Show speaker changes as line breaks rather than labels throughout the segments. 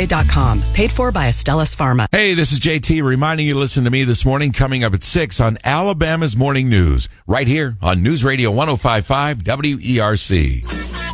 ElaineRay.com. Paid for by Astellas Pharma.
Hey, this is JT reminding you to listen to me this morning coming up at 6 on Alabama's Morning News. Right here on News Radio 105.5 WERC.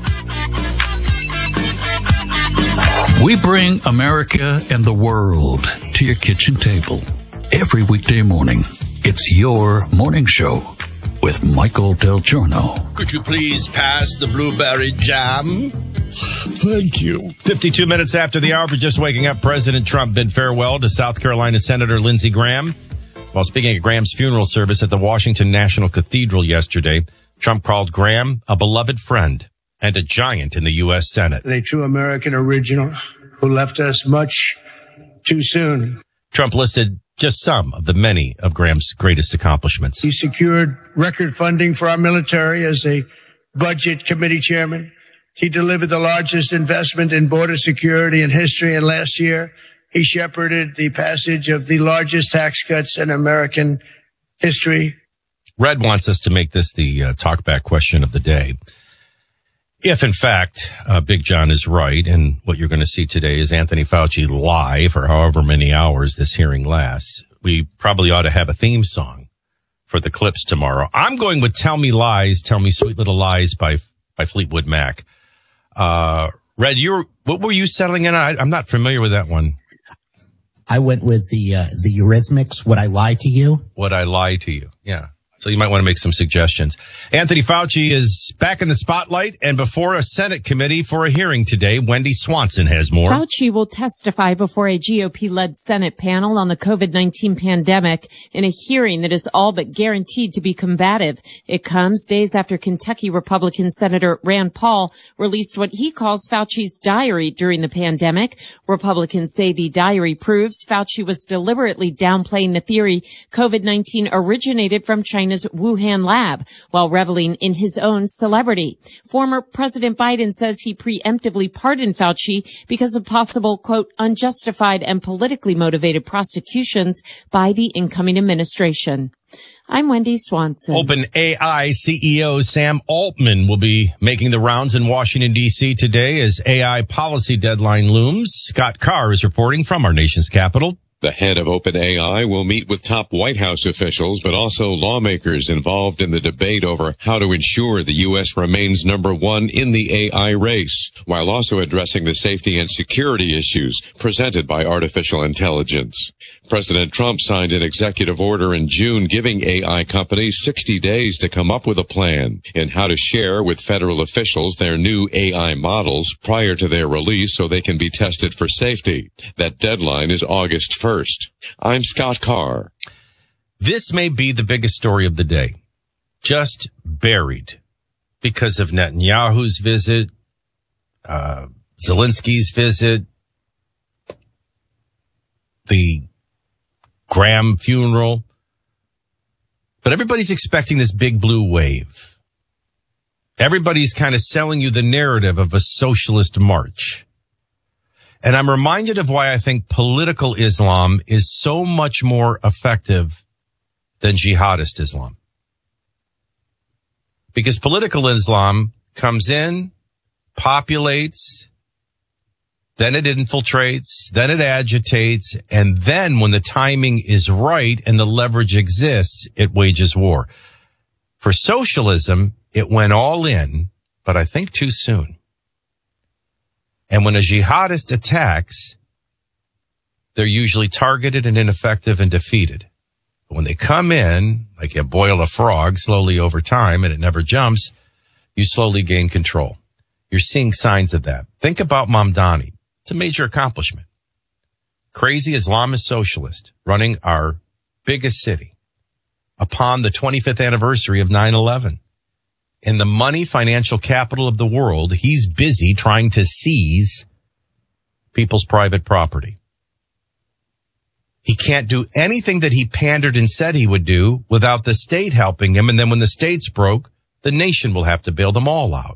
We bring America and the world to your kitchen table every weekday morning. It's your morning show with Michael Del Giorno.
Could you please pass the blueberry jam?
Thank you.
52 minutes after the hour, for just waking up, President Trump bid farewell to South Carolina Senator Lindsey Graham. While speaking at Graham's funeral service at the Washington National Cathedral yesterday, Trump called Graham a beloved friend and a giant in the U.S. Senate.
A true American original who left us much too soon.
Trump listed just some of the many of Graham's greatest accomplishments.
He secured record funding for our military as a budget committee chairman. He delivered the largest investment in border security in history, and last year he shepherded the passage of the largest tax cuts in American history.
Red wants us to make this the talkback question of the day. If, in fact, Big John is right, and what you're going to see today is Anthony Fauci live for however many hours this hearing lasts, we probably ought to have a theme song for the clips tomorrow. I'm going with Tell Me Lies, Tell Me Sweet Little Lies by Fleetwood Mac. Red, what were you settling in on? I'm not familiar with that one.
I went with the Eurythmics, Would I Lie to You?
Would I Lie to You? Yeah. So you might want to make some suggestions. Anthony Fauci is back in the spotlight and before a Senate committee for a hearing today. Wendy Swanson has more.
Fauci will testify before a GOP-led Senate panel on the COVID-19 pandemic in a hearing that is all but guaranteed to be combative. It comes days after Kentucky Republican Senator Rand Paul released what he calls Fauci's diary during the pandemic. Republicans say the diary proves Fauci was deliberately downplaying the theory COVID-19 originated from China's Wuhan lab while reveling in his own celebrity. Former President Biden says he preemptively pardoned Fauci because of possible, quote, unjustified and politically motivated prosecutions by the incoming administration. I'm Wendy Swanson.
OpenAI CEO Sam Altman will be making the rounds in Washington, D.C. today as AI policy deadline looms. Scott Carr is reporting from our nation's capital.
The head of OpenAI will meet with top White House officials, but also lawmakers involved in the debate over how to ensure the U.S. remains number one in the AI race, while also addressing the safety and security issues presented by artificial intelligence. President Trump signed an executive order in June giving AI companies 60 days to come up with a plan and how to share with federal officials their new AI models prior to their release so they can be tested for safety. That deadline is August 1st. I'm Scott Carr.
This may be the biggest story of the day, just buried because of Netanyahu's visit, Zelensky's visit, the Graham funeral. But everybody's expecting this big blue wave. Everybody's kind of selling you the narrative of a socialist march. And I'm reminded of why I think political Islam is so much more effective than jihadist Islam. Because political Islam comes in, populates, then it infiltrates, then it agitates, and then when the timing is right and the leverage exists, it wages war. For socialism, it went all in, but I think too soon. And when a jihadist attacks, they're usually targeted and ineffective and defeated. But when they come in, like you boil a frog slowly over time and it never jumps, you slowly gain control. You're seeing signs of that. Think about Mamdani. It's a major accomplishment. Crazy Islamist socialist running our biggest city upon the 25th anniversary of 9/11. In the money financial capital of the world, he's busy trying to seize people's private property. He can't do anything that he pandered and said he would do without the state helping him. And then when the state's broke, the nation will have to bail them all out.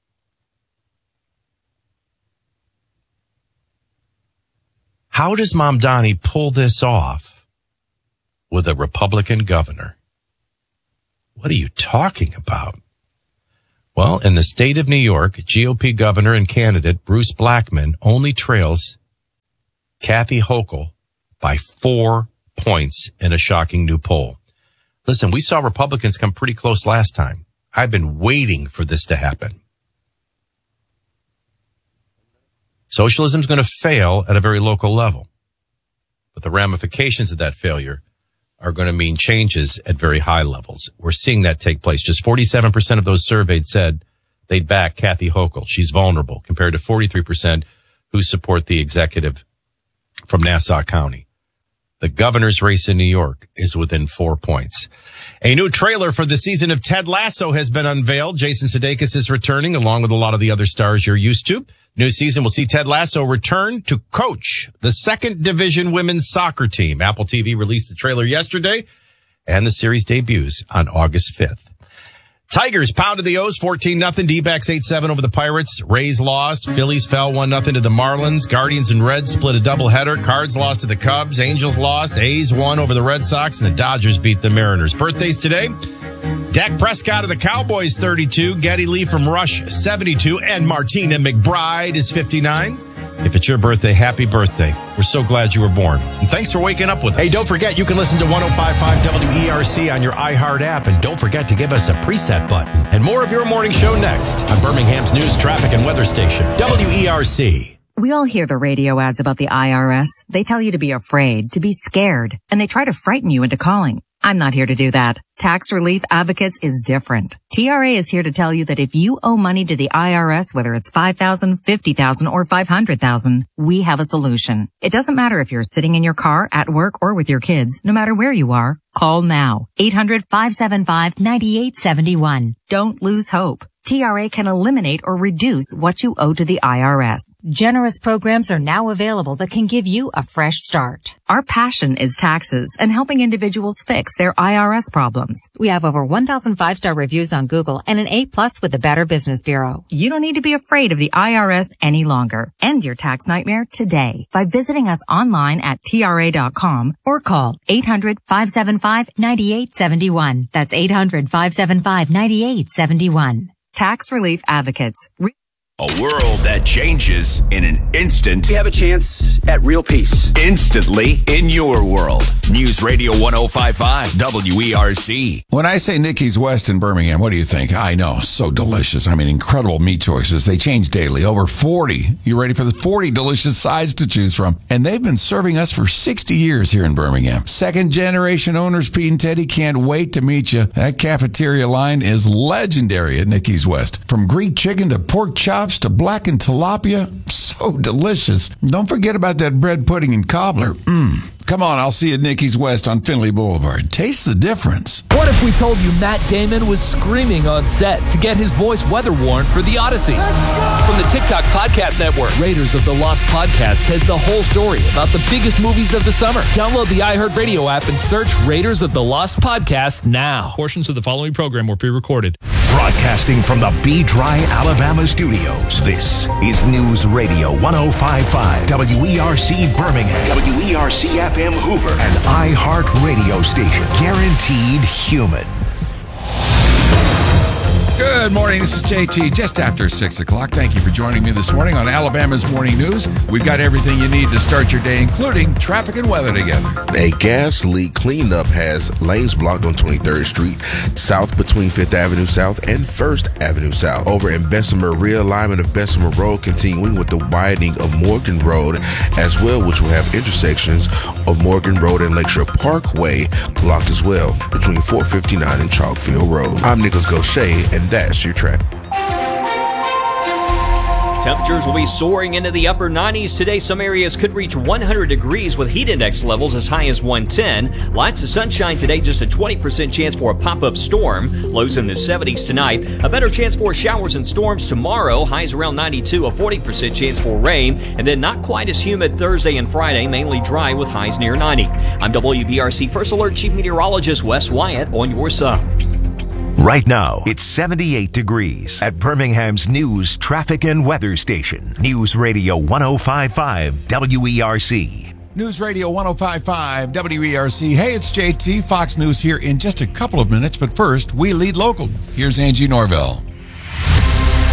How does Mamdani pull this off with a Republican governor? What are you talking about? Well, in the state of New York, GOP governor and candidate Bruce Blackman only trails Kathy Hochul by 4 points in a shocking new poll. Listen, we saw Republicans come pretty close last time. I've been waiting for this to happen. Socialism's going to fail at a very local level, but the ramifications of that failure are going to mean changes at very high levels. We're seeing that take place. Just 47% of those surveyed said they'd back Kathy Hochul. She's vulnerable, compared to 43% who support the executive from Nassau County. The governor's race in New York is within 4 points. A new trailer for the season of Ted Lasso has been unveiled. Jason Sudeikis is returning, along with a lot of the other stars you're used to. New season will see Ted Lasso return to coach the 2nd Division women's soccer team. Apple TV released the trailer yesterday, and the series debuts on August 5th. Tigers pounded the O's 14-0. D-backs 8-7 over the Pirates. Rays lost. Phillies fell 1-0 to the Marlins. Guardians and Reds split a doubleheader. Cards lost to the Cubs. Angels lost. A's won over the Red Sox, and the Dodgers beat the Mariners. Birthdays today: Dak Prescott of the Cowboys, 32. Geddy Lee from Rush, 72. And Martina McBride is 59. If it's your birthday, happy birthday. We're so glad you were born. And thanks for waking up with us.
Hey, don't forget, you can listen to 105.5 WERC on your iHeart app. And don't forget to give us a preset button. And more of your morning show next on Birmingham's news, traffic, and weather station, WERC.
We all hear the radio ads about the IRS. They tell you to be afraid, to be scared, and they try to frighten you into calling. I'm not here to do that. Tax Relief Advocates is different. TRA is here to tell you that if you owe money to the IRS, whether it's $5,000, $50,000, or $500,000, we have a solution. It doesn't matter if you're sitting in your car, at work, or with your kids. No matter where you are, call now. 800-575-9871. Don't lose hope. TRA can eliminate or reduce what you owe to the IRS. Generous programs are now available that can give you a fresh start. Our passion is taxes and helping individuals fix their IRS problems. We have over 1,000 5-star reviews on Google and an A+ with the Better Business Bureau. You don't need to be afraid of the IRS any longer. End your tax nightmare today by visiting us online at TRA.com or call 800-575-9871. That's 800-575-9871. Tax Relief Advocates.
A world that changes in an instant.
We have a chance at real peace.
Instantly in your world. News Radio 105.5 WERC.
When I say Nikki's West in Birmingham, what do you think? I know, so delicious. I mean, incredible meat choices. They change daily. Over 40. You ready for the 40 delicious sides to choose from? And they've been serving us for 60 years here in Birmingham. Second generation owners, Pete and Teddy, can't wait to meet you. That cafeteria line is legendary at Nikki's West. From Greek chicken to pork chops to blackened tilapia. So delicious. Don't forget about that bread pudding and cobbler. Come on, I'll see you at Nikki's West on Finley Boulevard. Taste the difference.
What if we told you Matt Damon was screaming on set to get his voice weather-worn for The Odyssey? From the TikTok Podcast Network, Raiders of the Lost Podcast has the whole story about the biggest movies of the summer. Download the iHeartRadio app and search Raiders of the Lost Podcast now.
Portions of the following program were pre-recorded.
Broadcasting from the B-Dry, Alabama studios, this is News Radio 105.5 WERC Birmingham, WERC FM Hoover, and iHeart Radio station. Guaranteed human.
Good morning. This is JT, just after 6 o'clock. Thank you for joining me this morning on Alabama's Morning News. We've got everything you need to start your day, including traffic and weather together.
A gas leak cleanup has lanes blocked on 23rd Street South between 5th Avenue South and 1st Avenue South. Over in Bessemer, realignment of Bessemer Road continuing with the widening of Morgan Road as well, which will have intersections of Morgan Road and Lakeshore Parkway blocked as well between 459 and Chalkfield Road. I'm Nicholas Gaucher, and that's your traffic.
Temperatures will be soaring into the upper 90s today. Some areas could reach 100 degrees with heat index levels as high as 110. Lots of sunshine today, just a 20% chance for a pop-up storm. Lows in the 70s tonight. A better chance for showers and storms tomorrow. Highs around 92, a 40% chance for rain. And then not quite as humid Thursday and Friday, mainly dry with highs near 90. I'm WBRC First Alert Chief Meteorologist Wes Wyatt on your side.
Right now, it's 78 degrees at Birmingham's news, traffic, and weather station. News Radio 105.5 WERC.
News Radio 105.5 WERC. Hey, it's JT. Fox News here in just a couple of minutes. But first, we lead local. Here's Angie Norvell.
An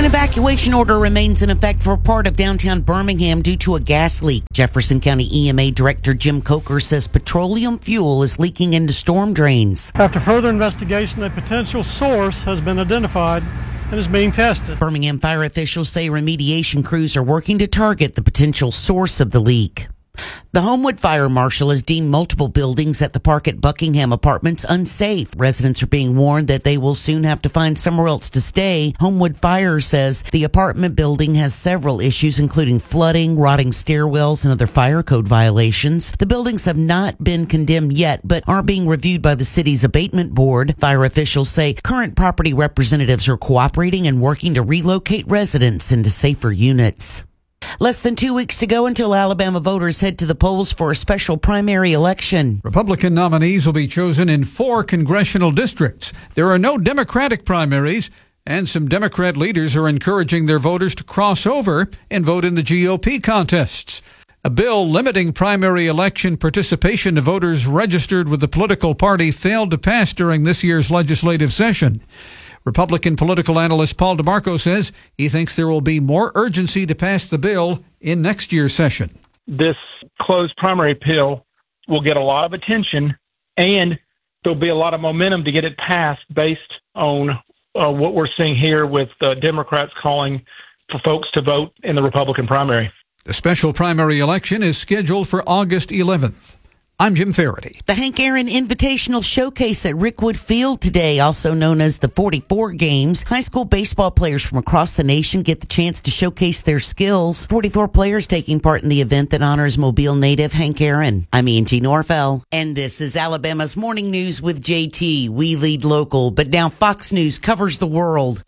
evacuation order remains in effect for part of downtown Birmingham due to a gas leak. Jefferson County EMA Director Jim Coker says petroleum fuel is leaking into storm drains.
After further investigation, a potential source has been identified and is being tested.
Birmingham fire officials say remediation crews are working to target the potential source of the leak. The Homewood Fire Marshal has deemed multiple buildings at the Park at Buckingham Apartments unsafe. Residents are being warned that they will soon have to find somewhere else to stay. Homewood Fire says the apartment building has several issues, including flooding, rotting stairwells, and other fire code violations. The buildings have not been condemned yet, but are being reviewed by the city's abatement board. Fire officials say current property representatives are cooperating and working to relocate residents into safer units. Less than 2 weeks to go until Alabama voters head to the polls for a special primary election.
Republican nominees will be chosen in 4 congressional districts. There are no Democratic primaries, and some Democrat leaders are encouraging their voters to cross over and vote in the GOP contests. A bill limiting primary election participation to voters registered with the political party failed to pass during this year's legislative session. Republican political analyst Paul DeMarco says he thinks there will be more urgency to pass the bill in next year's session.
This closed primary bill will get a lot of attention, and there'll be a lot of momentum to get it passed based on what we're seeing here with Democrats calling for folks to vote in the Republican primary.
The special primary election is scheduled for August 11th. I'm Jim Faraday.
The Hank Aaron Invitational Showcase at Rickwood Field today, also known as the 44 Games. High school baseball players from across the nation get the chance to showcase their skills. 44 players taking part in the event that honors Mobile native Hank Aaron. I'm E&T Norfell, and this is Alabama's Morning News with JT. We lead local, but now Fox News covers the world.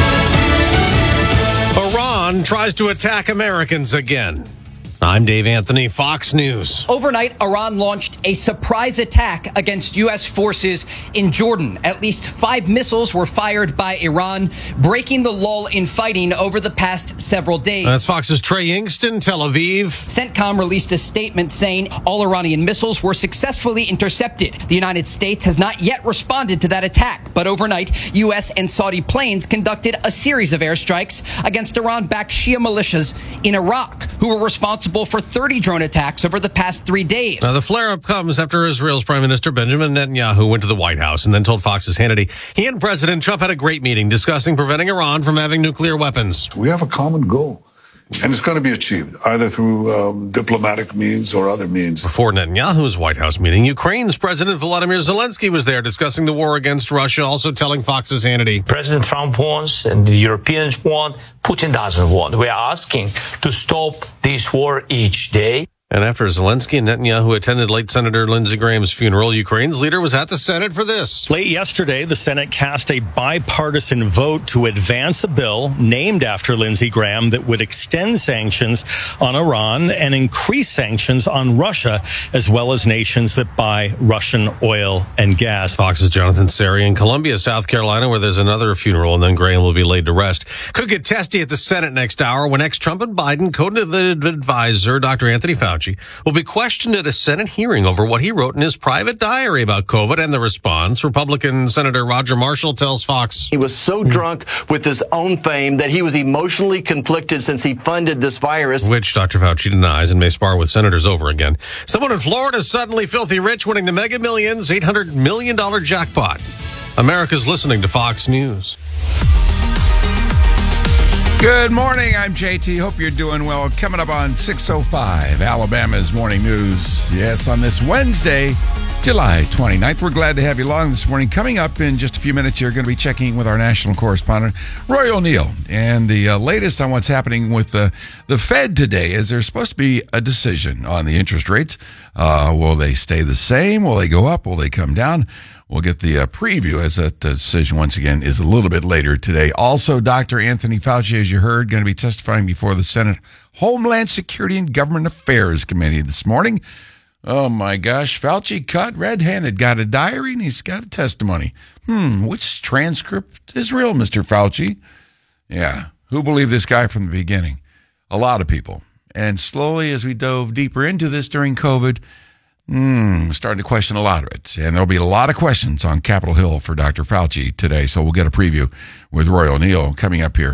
Iran tries to attack Americans again. I'm Dave Anthony, Fox News.
Overnight, Iran launched a surprise attack against U.S. forces in Jordan. At least 5 missiles were fired by Iran, breaking the lull in fighting over the past several days.
That's Fox's Trey Ingston, Tel Aviv.
CENTCOM released a statement saying all Iranian missiles were successfully intercepted. The United States has not yet responded to that attack, but overnight, U.S. and Saudi planes conducted a series of airstrikes against Iran-backed Shia militias in Iraq, who were responsible for 30 drone attacks over the past 3 days.
Now, the flare-up comes after Israel's Prime Minister Benjamin Netanyahu went to the White House and then told Fox's Hannity he and President Trump had a great meeting discussing preventing Iran from having nuclear weapons.
We have a common goal, and it's going to be achieved either through diplomatic means or other means.
Before Netanyahu's White House meeting, Ukraine's President Volodymyr Zelensky was there discussing the war against Russia, also telling Fox's Hannity.
President Trump wants and the Europeans want, Putin doesn't want. We are asking to stop this war each day.
And after Zelensky and Netanyahu attended late Senator Lindsey Graham's funeral, Ukraine's leader was at the Senate for this.
Late yesterday, the Senate cast a bipartisan vote to advance a bill named after Lindsey Graham that would extend sanctions on Iran and increase sanctions on Russia, as well as nations that buy Russian oil and gas.
Fox's Jonathan Seri in Columbia, South Carolina, where there's another funeral, and then Graham will be laid to rest. Could get testy at the Senate next hour when ex-Trump and Biden co-COVID advisor Dr. Anthony Fauci will be questioned at a Senate hearing over what he wrote in his private diary about COVID and the response. Republican Senator Roger Marshall tells Fox.
He was so drunk with his own fame that he was emotionally conflicted since he funded this virus.
Which Dr. Fauci denies and may spar with senators over again. Someone in Florida is suddenly filthy rich, winning the Mega Millions $800 million jackpot. America's listening to Fox News.
Good morning, I'm JT. Hope you're doing well. Coming up on 6:05, Alabama's Morning News. Yes, on this Wednesday, July 29th. We're glad to have you along this morning. Coming up in just a few minutes, you're going to be checking with our national correspondent, Roy O'Neill, and the latest on what's happening with the Fed today. Is there's supposed to be a decision on the interest rates. Will they stay the same? Will they go up? Will they come down? We'll get the preview as that decision, once again, is a little bit later today. Also, Dr. Anthony Fauci, as you heard, going to be testifying before the Senate Homeland Security and Government Affairs Committee this morning. Oh, my gosh. Fauci caught red-handed. Got a diary and he's got a testimony. Which transcript is real, Mr. Fauci? Yeah. Who believed this guy from the beginning? A lot of people. And slowly, as we dove deeper into this during COVID, starting to question a lot of it. And there'll be a lot of questions on Capitol Hill for Dr. Fauci today, so we'll get a preview with Roy O'Neill coming up here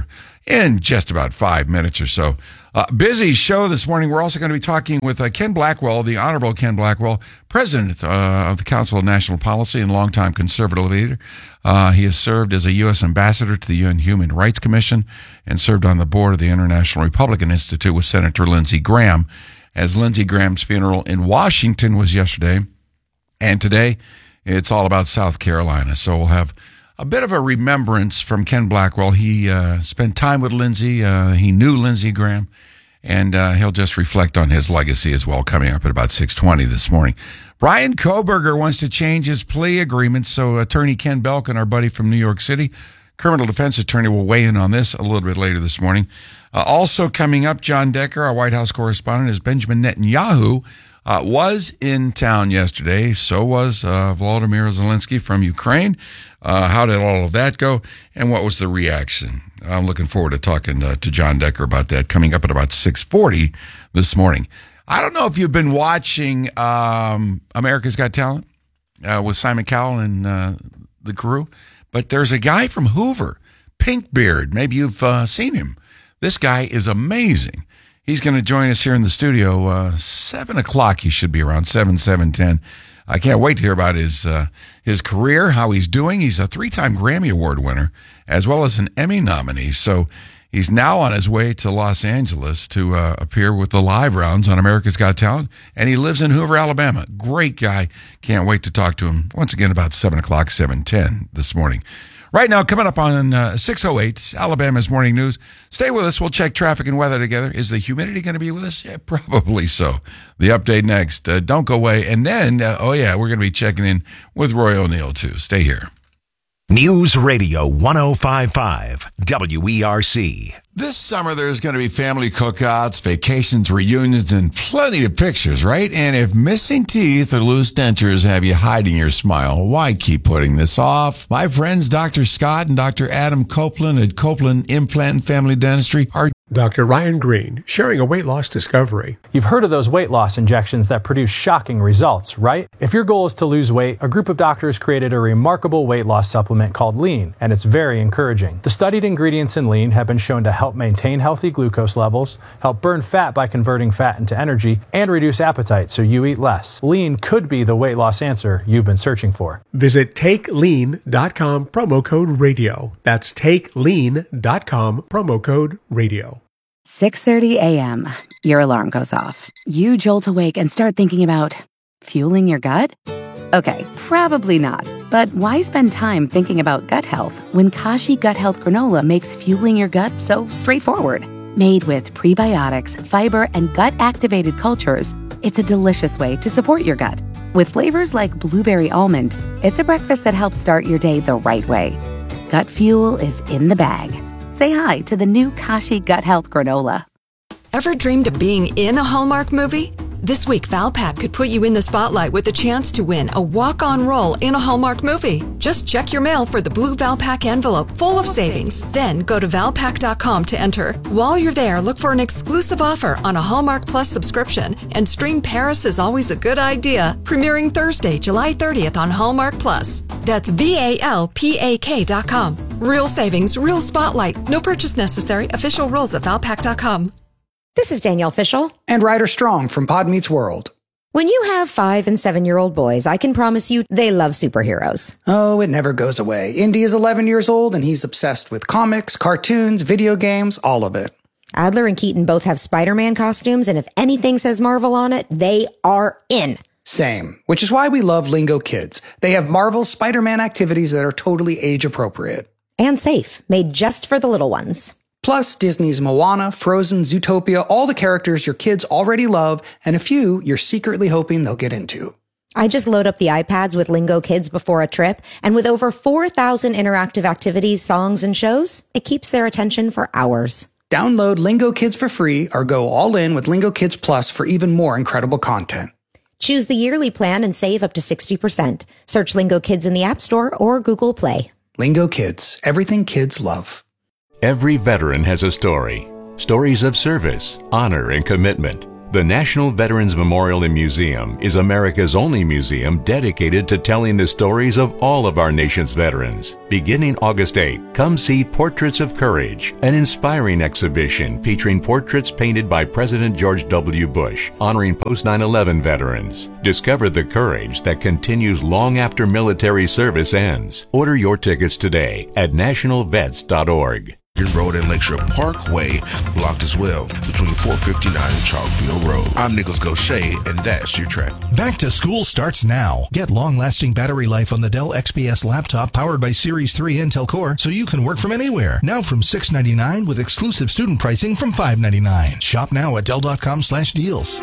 in just about 5 minutes or so. Busy show this morning. We're also going to be talking with Ken Blackwell, the Honorable Ken Blackwell, President of the Council of National Policy and longtime conservative leader. He has served as a U.S. ambassador to the UN Human Rights Commission and served on the board of the International Republican Institute with Senator Lindsey Graham, as Lindsey Graham's funeral in Washington was yesterday. And today, it's all about South Carolina. So we'll have a bit of a remembrance from Ken Blackwell. He spent time with Lindsey. He knew Lindsey Graham, and he'll just reflect on his legacy as well, coming up at about 6:20 this morning. Bryan Kohberger wants to change his plea agreement, so attorney Ken Belkin, our buddy from New York City, criminal defense attorney, will weigh in on this a little bit later this morning. Also coming up, John Decker, our White House correspondent, is Benjamin Netanyahu was in town yesterday. So was Volodymyr Zelensky from Ukraine. How did all of that go? And what was the reaction? I'm looking forward to talking to John Decker about that coming up at about 6:40 this morning. I don't know if you've been watching America's Got Talent with Simon Cowell and the crew, but there's a guy from Hoover, Pinkbeard. Maybe you've seen him. This guy is amazing. He's going to join us here in the studio, 7 o'clock. He should be around 7:10. I can't wait to hear about his career, how he's doing. He's a 3-time Grammy Award winner, as well as an Emmy nominee. So he's now on his way to Los Angeles to appear with the live rounds on America's Got Talent, and he lives in Hoover, Alabama. Great guy. Can't wait to talk to him once again about 7 o'clock, 7:10 this morning. Right now, coming up on 6:08, Alabama's Morning News. Stay with us. We'll check traffic and weather together. Is the humidity going to be with us? Yeah, probably so. The update next. Don't go away. And then, we're going to be checking in with Roy O'Neill, too. Stay here.
News Radio 105.5 WERC.
This summer, there's going to be family cookouts, vacations, reunions, and plenty of pictures, right? And if missing teeth or loose dentures have you hiding your smile, why keep putting this off? My friends, Dr. Scott and Dr. Adam Copeland at Copeland Implant and Family Dentistry are
Dr. Ryan Green, sharing a weight loss discovery.
You've heard of those weight loss injections that produce shocking results, right? If your goal is to lose weight, a group of doctors created a remarkable weight loss supplement called Lean, and it's very encouraging. The studied ingredients in Lean have been shown to help maintain healthy glucose levels, help burn fat by converting fat into energy, and reduce appetite so you eat less. Lean could be the weight loss answer you've been searching for.
Visit TakeLean.com, promo code radio. That's TakeLean.com, promo code radio.
6:30 a.m. Your alarm goes off. You jolt awake and start thinking about fueling your gut? Okay, probably not. But why spend time thinking about gut health when Kashi Gut Health Granola makes fueling your gut so straightforward? Made with prebiotics, fiber, and gut-activated cultures, it's a delicious way to support your gut. With flavors like blueberry almond, it's a breakfast that helps start your day the right way. Gut fuel is in the bag. Say hi to the new Kashi Gut Health Granola.
Ever dreamed of being in a Hallmark movie? This week, Valpak could put you in the spotlight with a chance to win a walk-on role in a Hallmark movie. Just check your mail for the blue Valpak envelope full of savings. Then go to Valpak.com to enter. While you're there, look for an exclusive offer on a Hallmark Plus subscription and stream Paris is Always a Good Idea, premiering Thursday, July 30th on Hallmark Plus. That's VALPAK.com. Real savings, real spotlight. No purchase necessary. Official rules at Valpak.com.
This is Danielle Fishel.
And Ryder Strong from Pod Meets World.
When you have 5- and 7-year-old boys, I can promise you they love superheroes.
Oh, it never goes away. Indy is 11 years old and he's obsessed with comics, cartoons, video games, all of it.
Adler and Keaton both have Spider-Man costumes, and if anything says Marvel on it, they are in.
Same, which is why we love Lingo Kids. They have Marvel's Spider-Man activities that are totally age appropriate.
And safe, made just for the little ones.
Plus, Disney's Moana, Frozen, Zootopia, all the characters your kids already love, and a few you're secretly hoping they'll get into.
I just load up the iPads with Lingo Kids before a trip, and with over 4,000 interactive activities, songs, and shows, it keeps their attention for hours.
Download Lingo Kids for free or go all in with Lingo Kids Plus for even more incredible content.
Choose the yearly plan and save up to 60%. Search Lingo Kids in the App Store or Google Play.
Lingo Kids, everything kids love.
Every veteran has a story. Stories of service, honor, and commitment. The National Veterans Memorial and Museum is America's only museum dedicated to telling the stories of all of our nation's veterans. Beginning August 8, come see Portraits of Courage, an inspiring exhibition featuring portraits painted by President George W. Bush, honoring post-9/11 veterans. Discover the courage that continues long after military service ends. Order your tickets today at nationalvets.org.
Road and Lakeshore Parkway blocked as well between 459 and Chalkfield Road. I'm Nicholas Gaucher, and that's your track.
Back to school starts now. Get long-lasting battery life on the Dell XPS laptop powered by Series 3 Intel Core so you can work from anywhere. Now from $699 with exclusive student pricing from $599. Shop now at Dell.com/deals.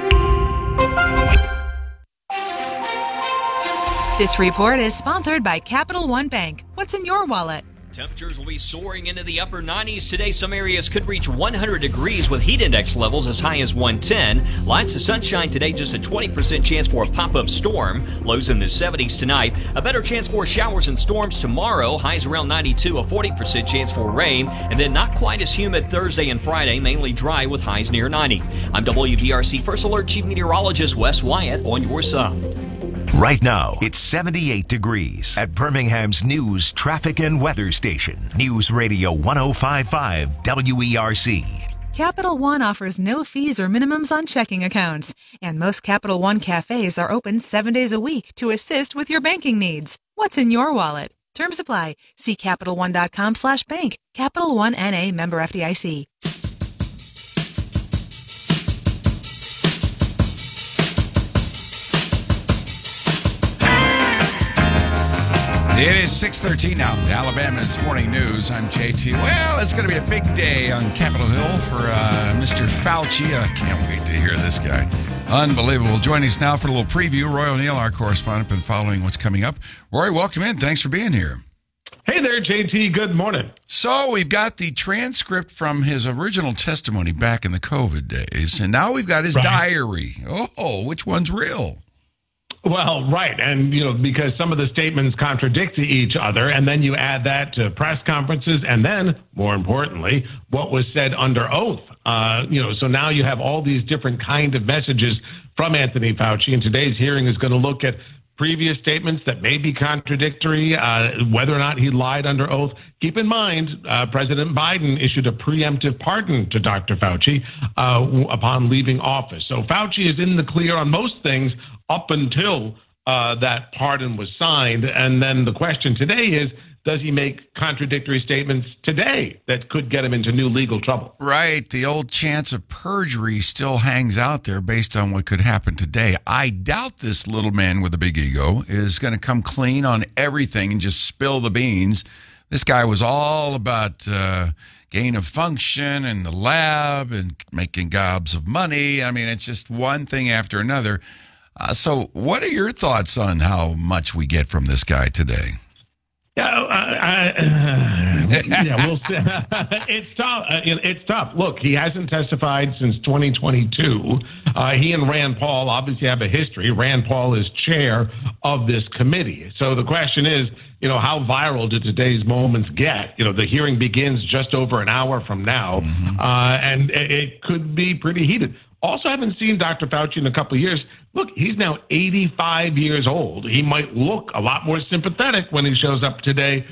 This report is sponsored by Capital One Bank. What's in your wallet?
Temperatures will be soaring into the upper 90s today. Some areas could reach 100 degrees with heat index levels as high as 110. Lots of sunshine today, just a 20% chance for a pop-up storm. Lows in the 70s tonight. A better chance for showers and storms tomorrow. Highs around 92, a 40% chance for rain. And then not quite as humid Thursday and Friday, mainly dry with highs near 90. I'm WBRC First Alert Chief Meteorologist Wes Wyatt on your side.
Right now, it's 78 degrees at Birmingham's news, traffic, and weather station. News Radio 105.5 WERC.
Capital One offers no fees or minimums on checking accounts. And most Capital One cafes are open 7 days a week to assist with your banking needs. What's in your wallet? Terms apply. See CapitalOne.com/bank. Capital One N.A. member FDIC.
It is 6:13 now. Alabama's Morning News. I'm JT. Well, it's going to be a big day on Capitol Hill for Mr. Fauci. I can't wait to hear this guy. Unbelievable. Joining us now for a little preview, Roy O'Neill, our correspondent, been following what's coming up. Roy, welcome in. Thanks for being here.
Hey there, JT. Good morning.
So we've got the transcript from his original testimony back in the COVID days, and now we've got his diary. Oh, which one's real?
Well, right. And, because some of the statements contradict each other, and then you add that to press conferences, and then, more importantly, what was said under oath. So now you have all these different kind of messages from Anthony Fauci, and today's hearing is going to look at previous statements that may be contradictory, whether or not he lied under oath. Keep in mind, President Biden issued a preemptive pardon to Dr. Fauci upon leaving office. So Fauci is in the clear on most things up until that pardon was signed. And then the question today is, does he make contradictory statements today that could get him into new legal trouble?
Right. The old chance of perjury still hangs out there based on what could happen today. I doubt this little man with a big ego is going to come clean on everything and just spill the beans. This guy was all about gain of function in the lab and making gobs of money. I mean, it's just one thing after another. So what are your thoughts on how much we get from this guy today?
We'll see. It's tough. It's tough. Look, he hasn't testified since 2022. He and Rand Paul obviously have a history. Rand Paul is chair of this committee. So the question is, how viral did today's moments get? The hearing begins just over an hour from now, and it could be pretty heated. Also, haven't seen Dr. Fauci in a couple of years. Look, he's now 85 years old. He might look a lot more sympathetic when he shows up today,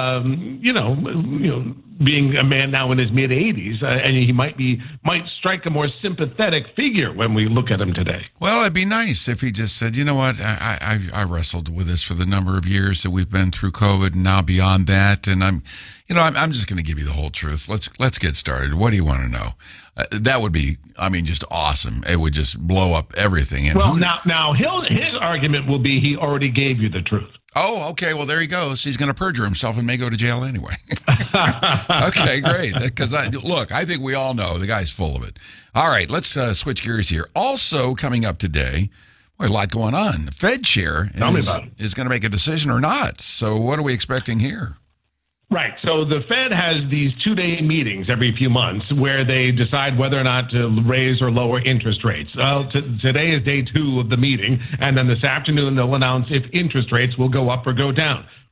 being a man now in his mid-80s, and he might strike a more sympathetic figure when we look at him today.
Well, it'd be nice if he just said, you know what, I wrestled with this for the number of years that we've been through COVID, and now beyond that, and I'm just going to give you the whole truth. Let's get started. What do you want to know? That would be, just awesome. It would just blow up everything. And
well, now his argument will be he already gave you the truth.
Oh, okay. Well, there he goes. He's going to perjure himself and may go to jail anyway. Okay, great. Because I think we all know the guy's full of it. All right, let's switch gears here. Also coming up today, a lot going on. The Fed chair is going to make a decision or not. So what are we expecting here?
Right. So the Fed has these 2-day meetings every few months where they decide whether or not to raise or lower interest rates. Well, today is day 2 of the meeting, and then this afternoon they'll announce if interest rates will go up or go down.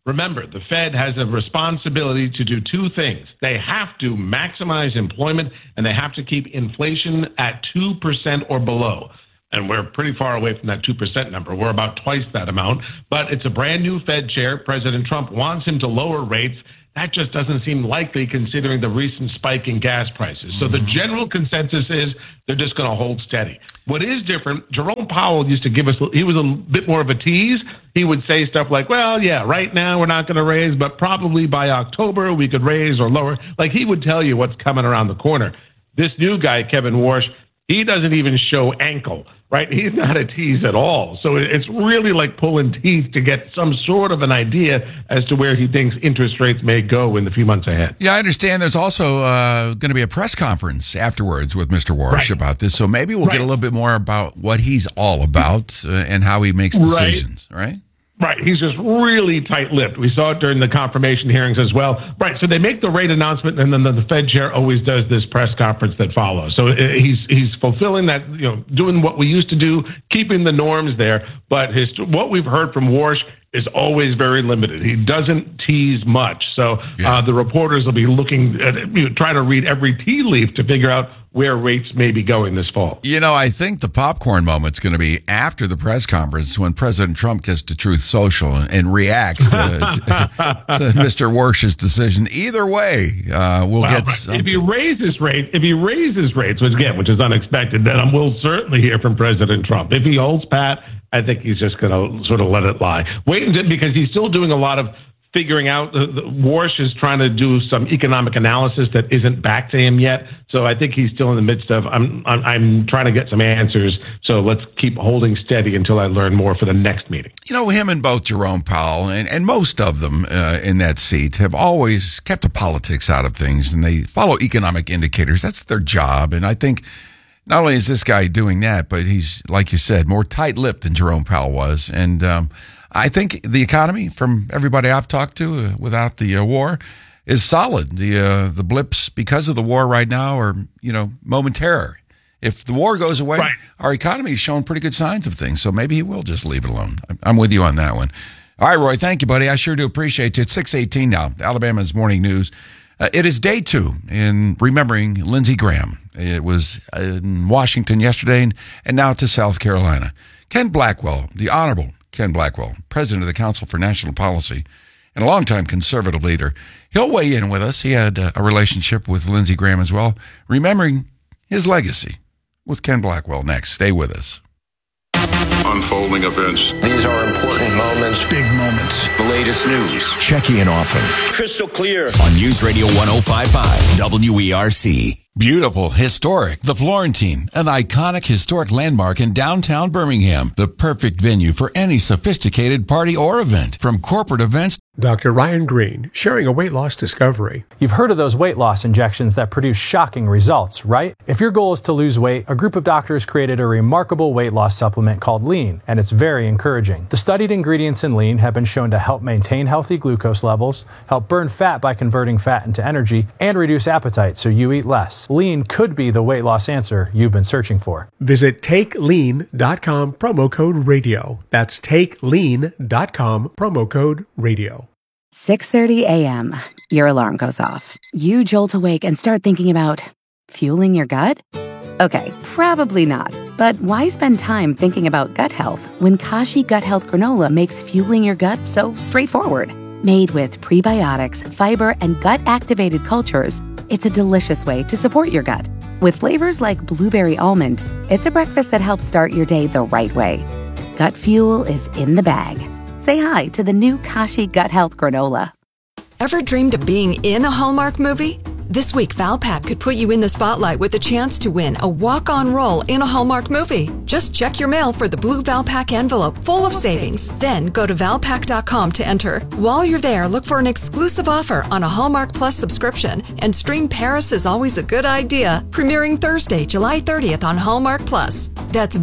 Remember, the Fed has a responsibility to do two things. They have to maximize employment, and they have to keep inflation at 2% or below. And we're pretty far away from that 2% number. We're about twice that amount. But it's a brand new Fed chair. President Trump wants him to lower rates. That just doesn't seem likely considering the recent spike in gas prices. So the general consensus is they're just going to hold steady. What is different, Jerome Powell used to give us, he was a bit more of a tease. He would say stuff like, well, yeah, right now we're not going to raise, but probably by October we could raise or lower. Like he would tell you what's coming around the corner. This new guy, Kevin Warsh, he doesn't even show ankle, right? He's not a tease at all. So it's really like pulling teeth to get some sort of an idea as to where he thinks interest rates may go in the few months ahead.
Yeah, I understand there's also going to be a press conference afterwards with Mr. Warsh about this. So maybe we'll get a little bit more about what he's all about and how he makes decisions, right?
Right. He's just really tight-lipped. We saw it during the confirmation hearings as well. Right. So they make the rate announcement, and then the Fed chair always does this press conference that follows. So he's fulfilling that, doing what we used to do, keeping the norms there. But what we've heard from Warsh is always very limited. He doesn't tease much. So the reporters will be looking at, trying to read every tea leaf to figure out where rates may be going this fall.
I think the popcorn moment's going to be after the press conference when President Trump gets to Truth Social and reacts to Mr. Warsh's decision. Either way, we'll get something.
If he raises rates, which is unexpected, then we'll certainly hear from President Trump. If he holds pat, I think he's just going to sort of let it lie. Because he's still doing a lot of figuring out. Warsh is trying to do some economic analysis that isn't back to him yet. So I think he's still in the midst of, I'm trying to get some answers. So let's keep holding steady until I learn more for the next meeting.
Him and both Jerome Powell and most of them in that seat have always kept the politics out of things, and they follow economic indicators. That's their job. And I think not only is this guy doing that, but he's, like you said, more tight-lipped than Jerome Powell was. And I think the economy, from everybody I've talked to without the war, is solid. The blips because of the war right now are, momentary. If the war goes away, our economy is showing pretty good signs of things. So maybe he will just leave it alone. I'm with you on that one. All right, Roy, thank you, buddy. I sure do appreciate you. It's 6:18 now, Alabama's Morning News. It is day 2 in remembering Lindsey Graham. It was in Washington yesterday and now to South Carolina. Ken Blackwell, the Honorable Ken Blackwell, president of the Council for National Policy and a longtime conservative leader. He'll weigh in with us. He had a relationship with Lindsey Graham as well, remembering his legacy with Ken Blackwell next. Stay with us.
Unfolding events.
These are important moments.
Big moments.
The latest news.
Check in often.
Crystal clear.
On News Radio 105.5 WERC.
Beautiful, historic. The Florentine, an iconic historic landmark in downtown Birmingham. The perfect venue for any sophisticated party or event. From corporate events.
Dr. Ryan Green, sharing a weight loss discovery.
You've heard of those weight loss injections that produce shocking results, right? If your goal is to lose weight, a group of doctors created a remarkable weight loss supplement called Lean, and it's very encouraging. The studied ingredients in Lean have been shown to help maintain healthy glucose levels, help burn fat by converting fat into energy, and reduce appetite so you eat less. Lean could be the weight loss answer you've been searching for.
Visit TakeLean.com, promo code radio. That's TakeLean.com, promo code radio.
6:30 a.m. Your alarm goes off. You jolt awake and start thinking about fueling your gut? Okay, probably not. But why spend time thinking about gut health when Kashi Gut Health Granola makes fueling your gut so straightforward? Made with prebiotics, fiber, and gut-activated cultures, it's a delicious way to support your gut. With flavors like blueberry almond, it's a breakfast that helps start your day the right way. Gut fuel is in the bag. Say hi to the new Kashi Gut Health Granola.
Ever dreamed of being in a Hallmark movie? This week, Valpak could put you in the spotlight with a chance to win a walk-on role in a Hallmark movie. Just check your mail for the blue Valpak envelope full of savings. Then go to Valpak.com to enter. While you're there, look for an exclusive offer on a Hallmark Plus subscription and stream Paris is Always a Good Idea, premiering Thursday, July 30th on Hallmark Plus. That's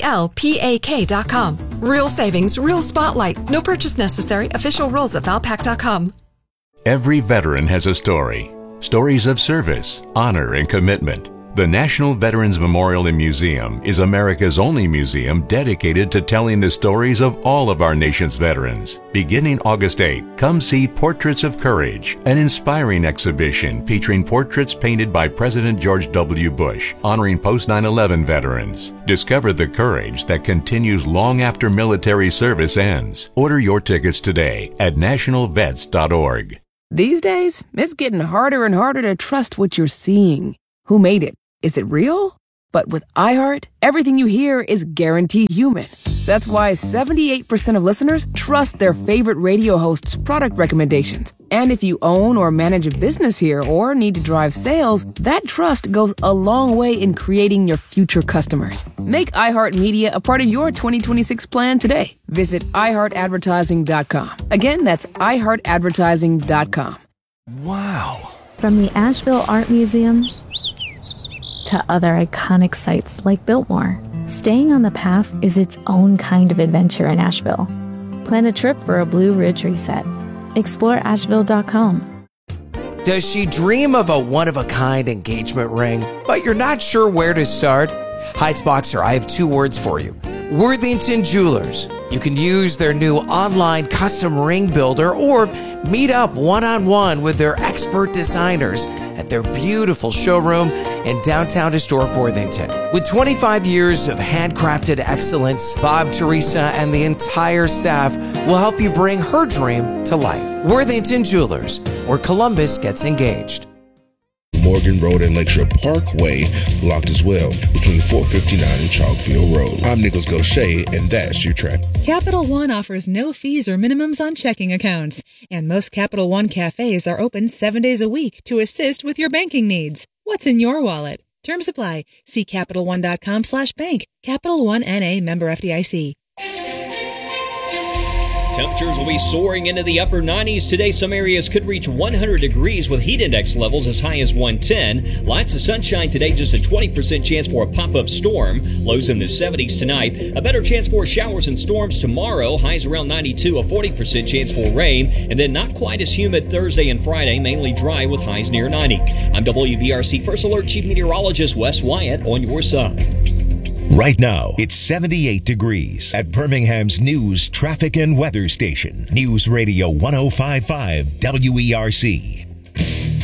VALPAK.com. Real savings, real spotlight. No purchase necessary. Official rules at Valpak.com.
Every veteran has a story. Stories of service, honor, and commitment. The National Veterans Memorial and Museum is America's only museum dedicated to telling the stories of all of our nation's veterans. Beginning August 8, come see Portraits of Courage, an inspiring exhibition featuring portraits painted by President George W. Bush, honoring post-9/11 veterans. Discover the courage that continues long after military service ends. Order your tickets today at nationalvets.org.
These days, it's getting harder and harder to trust what you're seeing. Who made it? Is it real? But with iHeart, everything you hear is guaranteed human. That's why 78% of listeners trust their favorite radio hosts' product recommendations. And if you own or manage a business here or need to drive sales, that trust goes a long way in creating your future customers. Make iHeartMedia a part of your 2026 plan today. Visit iHeartAdvertising.com. Again, that's iHeartAdvertising.com.
Wow. From the Asheville Art Museum to other iconic sites like Biltmore, staying on the path is its own kind of adventure in Asheville. Plan a trip for a Blue Ridge reset. Explore Asheville.com.
Does she dream of a one-of-a-kind engagement ring, but you're not sure where to start? Heights Boxer, I have two words for you. Worthington Jewelers. You can use their new online custom ring builder or meet up one-on-one with their expert designers at their beautiful showroom in downtown historic Worthington. With 25 years of handcrafted excellence, Bob, Teresa, and the entire staff will help you bring her dream to life. Worthington Jewelers, where Columbus gets engaged.
Morgan Road and Lakeshore Parkway blocked as well between 459 and Chalkfield Road. I'm Nicholas Gaucher, and that's your traffic.
Capital One offers no fees or minimums on checking accounts, and most Capital One cafes are open 7 days a week to assist with your banking needs. What's in your wallet? Terms apply. See CapitalOne.com/bank. Capital One N.A. member FDIC.
Temperatures will be soaring into the upper 90s today. Some areas could reach 100 degrees with heat index levels as high as 110. Lots of sunshine today, just a 20% chance for a pop-up storm. Lows in the 70s tonight. A better chance for showers and storms tomorrow. Highs around 92, a 40% chance for rain. And then not quite as humid Thursday and Friday, mainly dry with highs near 90. I'm WBRC First Alert Chief Meteorologist Wes Wyatt on your side.
Right now, it's 78 degrees at Birmingham's news, traffic, and weather station. News Radio 105.5 WERC.